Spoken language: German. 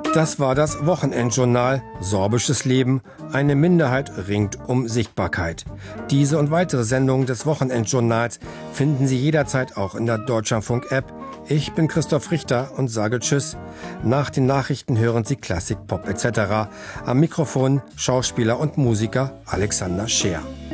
Das war das Wochenendjournal Sorbisches Leben. Eine Minderheit ringt um Sichtbarkeit. Diese und weitere Sendungen des Wochenendjournals finden Sie jederzeit auch in der Deutschlandfunk-App. Ich bin Christoph Richter und sage Tschüss. Nach den Nachrichten hören Sie Klassik, Pop etc. Am Mikrofon Schauspieler und Musiker Alexander Scheer.